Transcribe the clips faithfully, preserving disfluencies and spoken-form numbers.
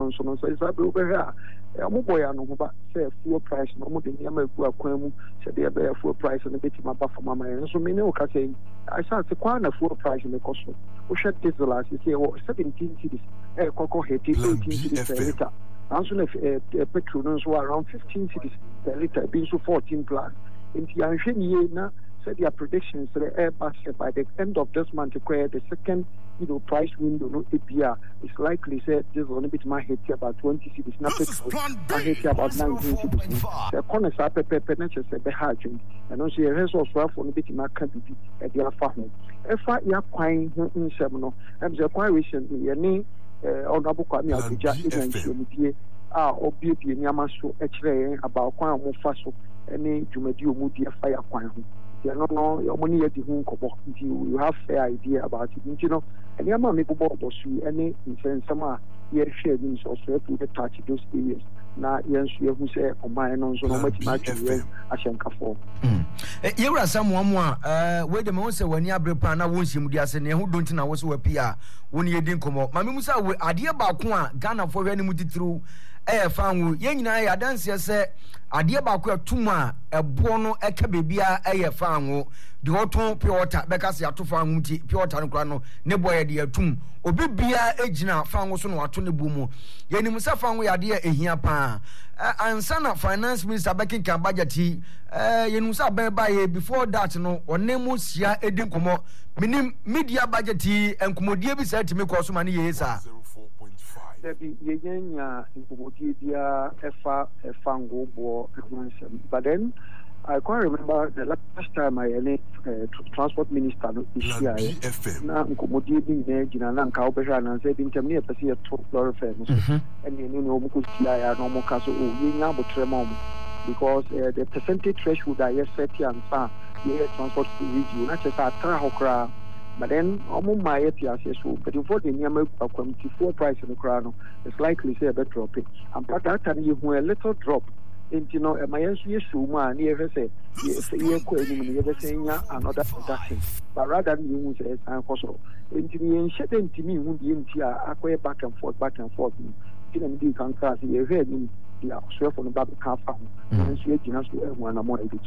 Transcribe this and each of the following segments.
no so no so is abe obehwa mo boy no ho ba say fuel price no mo de nyama egu akwan mu say de be fuel price no beti ma ba for mama so me ne o ka say I say say kwa na fuel price no cost o shed diesel as say seventeen cedis e koko heti eighteen cedis per liter and so na petrol no so around fifteen cedis per liter be so fourteen plus inti anhwe ni na said their predictions the air basket by the end of this month where the second you know price window no A P R is likely said this is only bit my hit about twenty cities not I hit about nineteen cities the corners are pepe penetrates the hard and also the rest of for a bit my can be at their farm if I ya quine in seminal and the quite recently any honorable Kwame Abuja in ah obi bi nyama so e kire about kwan mo fa so any dwumadi omudi fire kwan ho you know your money at the home you have fair idea about it you know and your mommy bobo bosu any in some year share means also to touch those areas na yes you who say o man no so no much much ashenka for you are someone uh wait the mo say wani abrepa na won him dia se ne ho don't na wo so wapi a woni yedin komo mame musa ade ba ko a Ghana for hwani mutitru eh fanwu ye nyina ya danse se ade ba ko atum a ebo no eka bebia eh fanwu de oton pure water beka se ato fanwu ti pure water no kra no ne boy de atum obi bia ejina fanwu so no ato ne bomu ye ni musa fanwu ya de ehia pa ansa na finance minister backing can budget eh ye ni musa ban ba ye before that no onemu sia edin komo minim media budget enkomodie bi sa timi ko so ma ne ye sa Debbie Yenya Bodia Efa Efango Bo but then I can't remember the last time I any uh, transport minister this year. Now Komodi being Gina Nanka Operan and said in Tamia Pasi a top floor famous and you know Mukusia normal castle Yenya Botremom because uh, the percentage threshold I set here and far the transport review not just a Trahokra. But then, almost my A P R says so. But before the Niamu quantity four price in the crown, it's likely say a better drop. And by that time, you a little drop. And you know, my answer so man, you ever say, yes, you're quitting, you ever saying another production. But rather than you say, I'm also. And to me, and shut into me, won't be in here, acquire back and forth, back and forth. You know, you can't cast your head in. Yeah, so from the back car farm. And she has to one more edit.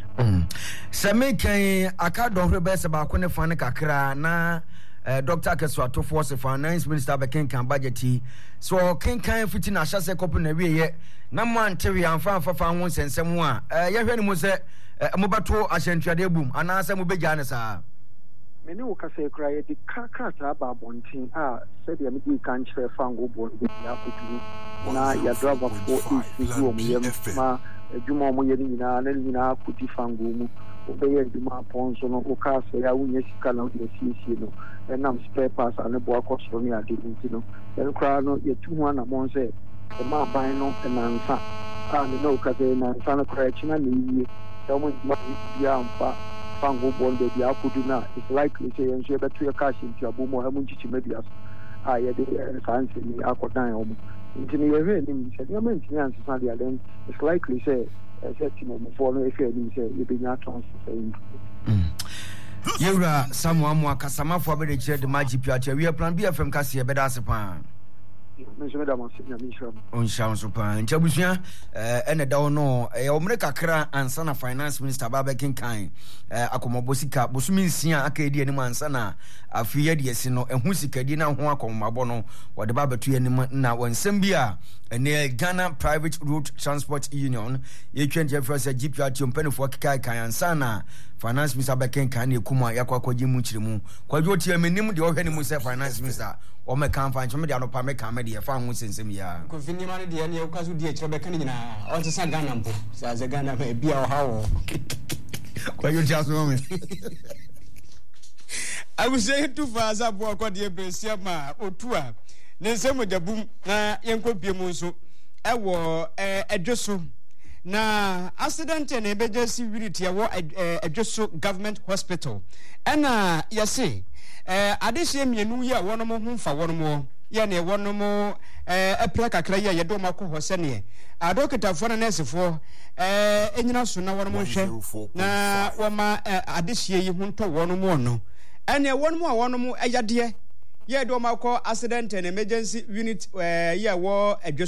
Same can aka don rebes about kone fane kakra na Doctor Keswato force finance minister be ken kan budget so ken kan fiti na hyase kopo na wiye na man tewe amfa amfa fa ho sensem a ye hwe ni mo se mobato ahyentuade bum ana se mo begya ne sa meni wo kase kra ye di kakata ba bontin a se de me di kan kire fango bo ya kutu na ya driver for is wo mo yem ma adwuma mo ye ni na na ni na kuti fango mu obeye adwuma pon so no o ka se ya wunya sika na o de siesie no enam spare parts ane bo akoso ni ade nti no en kra no ye tu ho na mo se e ma ban no e na nsa a ne no ka se na nsa no kra chi na ni yi e mo ma bia amfa fango bond de akudu na it's likely say en shebe to your cash into abomo ha munchi medias ah ye de science ni akodan o nti ni ye hwe ni se ya menti ni ansa dia then it's likely say say timo mo for no efe ni say ye be nya transfer mm yewra samuel mo akasamafo abede kire de magic piache we plan B F M kase ye beda asepa on shall super nchabusia eh ene da no e omre kakra ansa na finance minister Baba Kinkan eh akomobosika bosumi nsia aka edi anim ansa na afiye de esi no ehu sikadi na ho akomabo no wode ba betu anim na wansem bia ene Ghana Private Road Transport Union ye twenty first G P R T ompenifo kikai kan ansa na finance minister Baba Kinkan ne kuma yakwakoji mu chirimu kwajo ti amanim de ohwe ne mu se finance minister o me kan fa nchome de anopa me kan me de fa hu sensem ya ko fini ma de ne o kaso de chebe kan nyina o te sa Ghana mpo sa ze Ghana be bia o hawo kwajo ti aso me I will say to faza bo akwa de bresia ma otua ne nsem dabum na yenko bie mu nso e wo edwoso na accident na ebeje severity e wo edwoso government hospital ena yesi eh adehye mienu ye wono mo humfa wono mo ye ne wono mo eh epra kakra ye ye do makọ se ne adokitafo na nesefo eh enyina so na wono mo hwe na woma adehye yi hunto wono mo no ene wono mo wono mo eyade ye do makọ accident and emergency unit eh ye wo